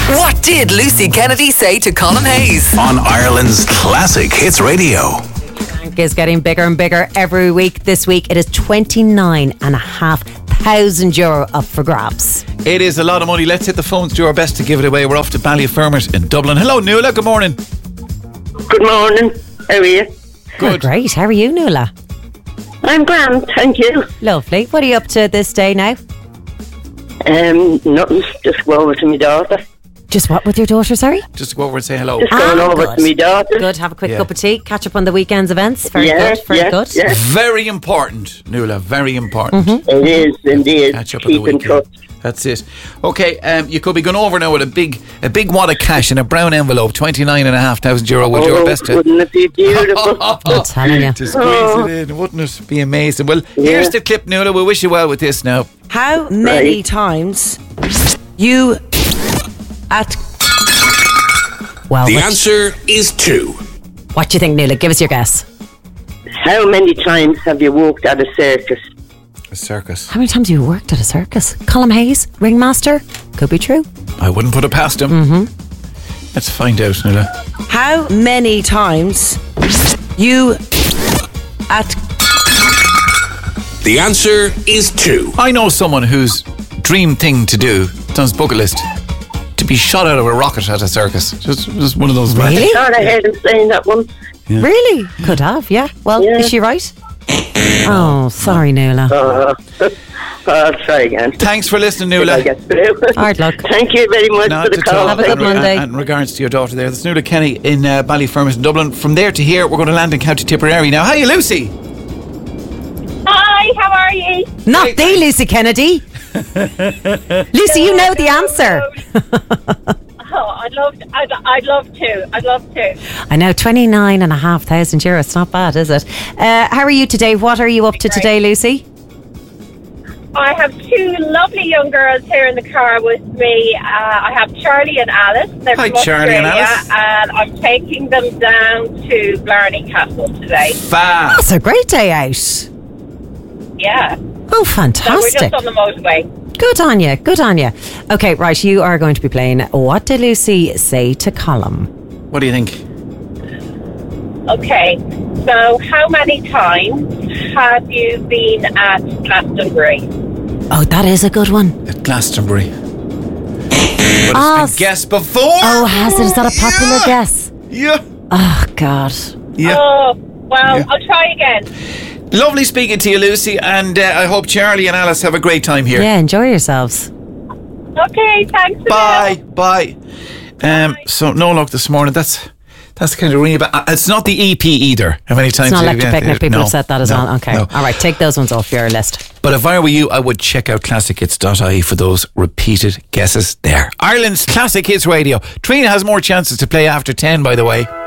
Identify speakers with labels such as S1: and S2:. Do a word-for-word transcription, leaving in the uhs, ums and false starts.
S1: What did Lucy Kennedy say to Colin Hayes?
S2: On Ireland's Classic Hits Radio.
S3: Bank is getting bigger and bigger every week. This week it is twenty-nine and a half thousand euro up for grabs.
S4: It is a lot of money. Let's hit the phones, do our best to give it away. We're off to Ballyfermot in Dublin. Hello, Nuala. Good morning.
S5: Good morning. How are you?
S3: Good. Oh, great. How are you, Nuala?
S5: I'm grand, thank you.
S3: Lovely. What are you up to this day now?
S5: Um, nothing. Just go over to my daughter.
S3: Just what with your daughter, sorry?
S4: Just go over and say hello.
S5: Just going
S3: Ah,
S5: over
S3: good.
S5: to my daughter.
S3: Good. Have a quick
S4: Yeah.
S3: cup of tea. Catch up on the weekend's events. Very
S5: Yeah,
S3: good. Very
S5: yeah,
S3: good.
S5: yeah.
S4: Very important, Nuala. Very important.
S3: Mm-hmm.
S5: It is indeed.
S4: Catch up on the
S5: Keep in
S4: weekend.
S5: touch.
S4: That's it. Okay, um, you could be going over now with a big a big wad of cash in a brown envelope, twenty-nine and a half thousand euro. Would
S5: Oh,
S4: your best to...
S5: wouldn't it be beautiful?
S3: I'm telling you.
S4: to squeeze it in, wouldn't it be amazing? Well,
S5: Yeah.
S4: here's the clip, Nuala. We wish you well with this now.
S6: How many
S5: Right.
S6: times you at
S3: Well,
S2: The
S3: what,
S2: answer is two.
S3: what do you think, Nuala? Give us your guess.
S5: How many times have you walked at a circus?
S4: A circus.
S3: How many times have you worked at a circus? Colin Hayes, ringmaster? Could be true.
S4: I wouldn't put it past him. Mm-hmm. Let's find out, Nuala.
S6: how many times you at
S2: The answer is two.
S4: I know someone whose dream thing to do, it's on his bucket list, to be shot out of a rocket at a circus. Just, just one of those.
S3: Really?
S5: I thought I heard him saying that once.
S3: Really? Could have, yeah. Well,
S5: Yeah.
S3: is she right? Oh, sorry, Nuala.
S5: Uh, I'll try again.
S4: Thanks for listening,
S5: If I
S4: Nuala.
S5: get through.
S3: Hard luck.
S5: Thank you very much
S4: Not
S5: for the
S4: at
S5: call.
S4: all.
S3: Have a good
S4: And-
S3: Monday.
S4: And, and in regards to your daughter there, that's Nuala Kenny in uh, Ballyfermot in Dublin. From there to here, we're going to land in County Tipperary now. Hiya, Lucy.
S7: Hi, how are you?
S3: Not the Lucy Kennedy. Lucy, you know the answer.
S7: Oh, I'd love, to, I'd, I'd love to. I'd love to.
S3: I know, twenty-nine and a half thousand euro. It's not bad, is it? Uh, how are you today? What are you up to
S7: Great.
S3: today, Lucy?
S7: I have two lovely young girls here in the car with me. Uh, I have Charlie and Alice. They're
S4: Hi,
S7: from
S4: Charlie and
S7: Australia,
S4: Alice.
S7: and I'm taking them down to Blarney Castle today.
S4: Fab.
S3: That's a great day out.
S7: Yeah.
S3: Oh,
S7: So we're
S3: fantastic.
S7: just on the motorway.
S3: Good on you. Good on you. Okay, right. You are going to be playing What Did Lucy Say to Colin?
S4: What do you think?
S7: Okay. So how many times have you been at Glastonbury?
S3: Oh, that is a good one.
S4: At Glastonbury. But it's
S3: Ah,
S4: been guessed before.
S3: Oh, has it? Is that a popular
S4: Yeah.
S3: guess?
S4: Yeah.
S3: Oh, God.
S4: Yeah.
S7: Oh, well,
S4: Yeah.
S7: I'll try again.
S4: Lovely speaking to you, Lucy, and uh, I hope Charlie and Alice have a great time here.
S3: Yeah, enjoy yourselves.
S7: Okay, thanks.
S4: Bye, bye. Um, so no luck this morning. That's that's kind of really bad. Uh, It's not the E P either. How many times?
S3: It's not
S4: have
S3: electric
S4: you-
S3: picnic. People
S4: no,
S3: have said that as
S4: no,
S3: well. Okay.
S4: no.
S3: All right. Take those ones off your list.
S4: But if I were you, I would check out classic hits dot I E for those repeated guesses there. Ireland's Classic Hits Radio. Trina has more chances to play after ten, by the way.